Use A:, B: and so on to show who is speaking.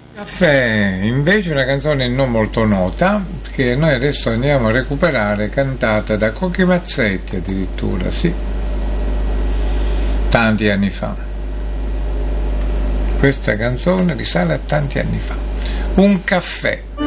A: Caffè, invece una canzone non molto nota che noi adesso andiamo a recuperare, cantata da Cochi Mazzetti addirittura, sì, tanti anni fa. Questa canzone risale a tanti anni fa. Un caffè.